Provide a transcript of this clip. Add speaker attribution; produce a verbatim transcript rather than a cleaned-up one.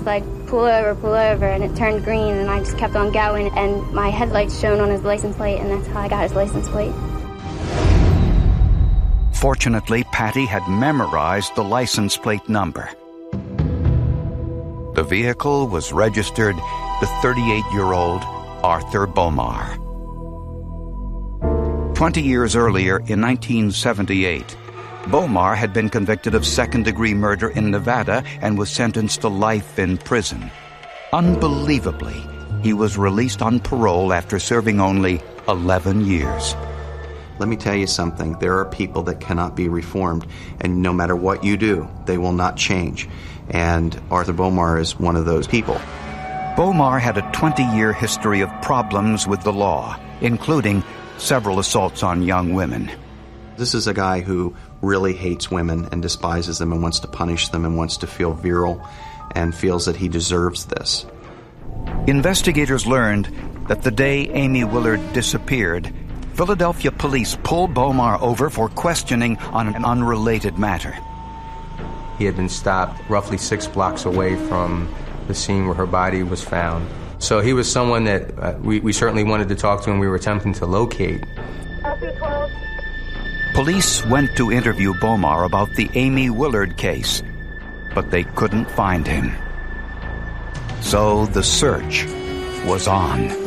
Speaker 1: like, pull over, pull over, and it turned green, and I just kept on going, and my headlights shone on his license plate, and that's how I got his license plate.
Speaker 2: Fortunately, Patty had memorized the license plate number. The vehicle was registered to thirty-eight-year-old Arthur Bomar. Twenty years earlier, in nineteen seventy-eight, Bomar had been convicted of second-degree murder in Nevada and was sentenced to life in prison. Unbelievably, he was released on parole after serving only eleven years.
Speaker 3: Let me tell you something. There are people that cannot be reformed, and no matter what you do, they will not change. And Arthur Bomar is one of those people.
Speaker 2: Bomar had a twenty-year history of problems with the law, including several assaults on young women.
Speaker 3: This is a guy who really hates women and despises them and wants to punish them and wants to feel virile and feels that he deserves this.
Speaker 2: Investigators learned that the day Amy Willard disappeared, Philadelphia police pulled Bomar over for questioning on an unrelated matter.
Speaker 4: He had been stopped roughly six blocks away from the scene where her body was found. So he was someone that uh, we, we certainly wanted to talk to and we were attempting to locate.
Speaker 2: Police went to interview Bomar about the Amy Willard case, but they couldn't find him. So the search was on.